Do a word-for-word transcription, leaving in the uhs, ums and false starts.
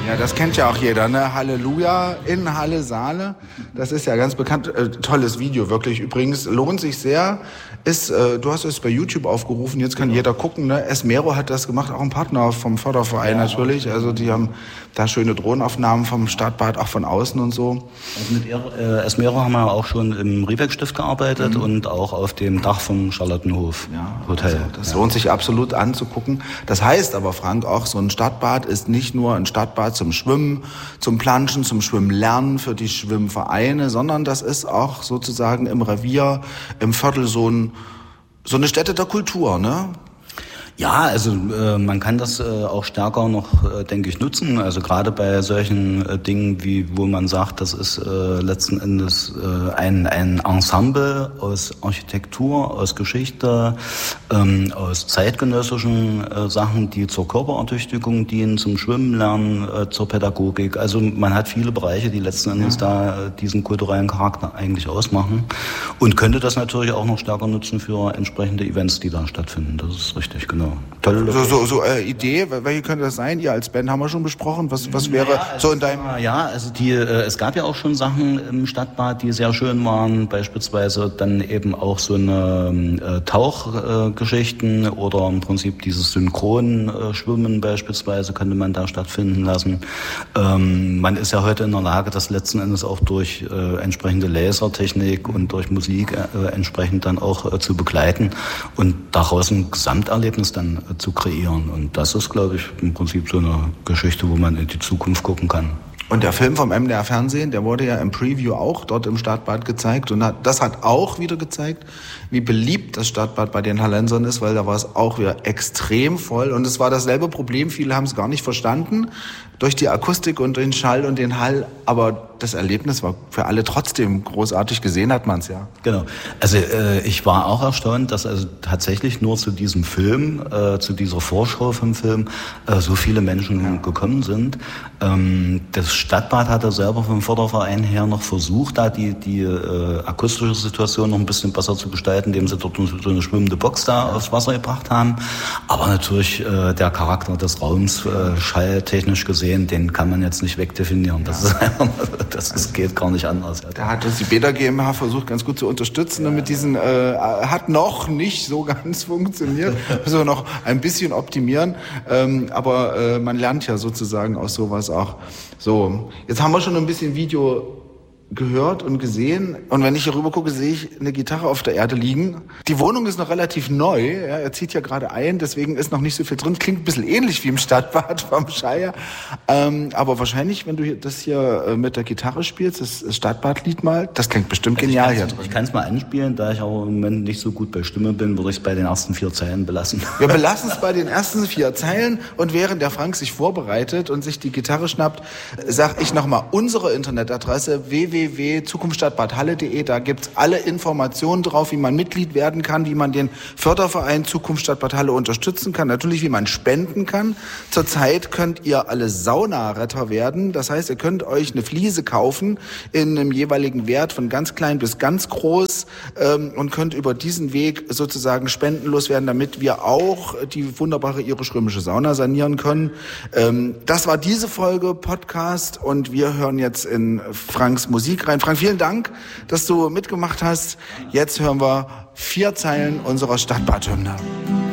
Ja, das kennt ja auch jeder, ne? Halleluja in Halle Saale. Das ist ja ganz bekannt. Äh, tolles Video, wirklich. Übrigens, lohnt sich sehr. Ist, äh, du hast es bei YouTube aufgerufen, jetzt kann genau. jeder gucken, ne? Esmero hat das gemacht, auch ein Partner vom Förderverein ja, natürlich. Also die haben da schöne Drohnenaufnahmen vom Stadtbad, auch von außen und so. Also mit äh, Esmero haben wir auch schon im Riebeck-Stift gearbeitet mhm. und auch auf dem Dach vom Charlottenhof ja, Hotel. Also das ja. lohnt sich absolut anzugucken. Das heißt aber, Frank, auch so ein Stadtbad ist nicht nur ein Stadtbad zum Schwimmen, zum Planschen, zum Schwimmlernen für die Schwimmvereine, sondern das ist auch sozusagen im Revier, im Viertel so ein So eine Stätte der Kultur, ne? Ja, also äh, man kann das äh, auch stärker noch, äh, denke ich, nutzen. Also gerade bei solchen äh, Dingen, wie wo man sagt, das ist äh, letzten Endes äh, ein ein Ensemble aus Architektur, aus Geschichte, ähm, aus zeitgenössischen äh, Sachen, die zur Körperertüchtigung dienen, zum Schwimmen lernen, äh, zur Pädagogik. Also man hat viele Bereiche, die letzten Endes ja. da äh, diesen kulturellen Charakter eigentlich ausmachen und könnte das natürlich auch noch stärker nutzen für entsprechende Events, die da stattfinden. Das ist richtig, genau. Tolle so so, so äh, Idee, welche könnte das sein? Ihr als Band haben wir schon besprochen. Was, was wäre ja, so in deinem... Ja, also die, äh, es gab ja auch schon Sachen im Stadtbad, die sehr schön waren. Beispielsweise dann eben auch so eine äh, Tauchgeschichten äh, oder im Prinzip dieses Synchronschwimmen äh, beispielsweise könnte man da stattfinden lassen. Ähm, man ist ja heute in der Lage, das letzten Endes auch durch äh, entsprechende Lasertechnik und durch Musik äh, entsprechend dann auch äh, zu begleiten und daraus ein Gesamterlebnis dann äh, zu kreieren. Und das ist, glaube ich, im Prinzip so eine Geschichte, wo man in die Zukunft gucken kann. Und der Film vom M D R Fernsehen, der wurde ja im Preview auch dort im Stadtbad gezeigt. Und hat, das hat auch wieder gezeigt, wie beliebt das Stadtbad bei den Hallensern ist, weil da war es auch wieder extrem voll. Und es war dasselbe Problem, viele haben es gar nicht verstanden, durch die Akustik und den Schall und den Hall. Aber das Erlebnis war für alle trotzdem großartig. Gesehen hat man es ja. Genau. Also äh, ich war auch erstaunt, dass also tatsächlich nur zu diesem Film, äh, zu dieser Vorschau vom Film, äh, so viele Menschen ja. gekommen sind. Ähm, das Stadtbad hatte selber vom Förderverein her noch versucht, da die, die äh, akustische Situation noch ein bisschen besser zu gestalten, indem sie dort so eine schwimmende Box da aufs Wasser gebracht haben. Aber natürlich äh, der Charakter des Raums, äh, schalltechnisch gesehen, den kann man jetzt nicht wegdefinieren. Das ja. ist einfach, das ist, geht gar nicht anders. Da hat das die Beda GmbH versucht, ganz gut zu unterstützen. Ja. Und mit diesen äh, hat noch nicht so ganz funktioniert. Müssen wir noch ein bisschen optimieren. Ähm, aber äh, man lernt ja sozusagen aus sowas auch. So, jetzt haben wir schon ein bisschen Video gehört und gesehen. Und wenn ich hier rüber gucke, sehe ich eine Gitarre auf der Erde liegen. Die Wohnung ist noch relativ neu. Ja, er zieht ja gerade ein, deswegen ist noch nicht so viel drin. Klingt ein bisschen ähnlich wie im Stadtbad vom Scheier. Ähm, aber wahrscheinlich, wenn du das hier mit der Gitarre spielst, das Stadtbadlied mal, das klingt bestimmt also genial hier drin. Ich kann es mal anspielen, da ich aber im Moment nicht so gut bei Stimme bin, würde ich es bei den ersten vier Zeilen belassen. Wir belassen es bei den ersten vier Zeilen. Und während der Frank sich vorbereitet und sich die Gitarre schnappt, sag ich nochmal unsere Internetadresse w w w punkt zukunftsstadtbadhalle punkt de. Da gibt's alle Informationen drauf, wie man Mitglied werden kann, wie man den Förderverein Zukunft Stadtbad Halle unterstützen kann, natürlich wie man spenden kann. Zurzeit könnt ihr alle Saunaretter werden. Das heißt, ihr könnt euch eine Fliese kaufen in einem jeweiligen Wert von ganz klein bis ganz groß ähm, und könnt über diesen Weg sozusagen spendenlos werden, damit wir auch die wunderbare irisch-römische Sauna sanieren können. Ähm, das war diese Folge Podcast und wir hören jetzt in Franks Musik rein. Frank, vielen Dank, dass du mitgemacht hast. Jetzt hören wir vier Zeilen unserer Stadtbadhymne.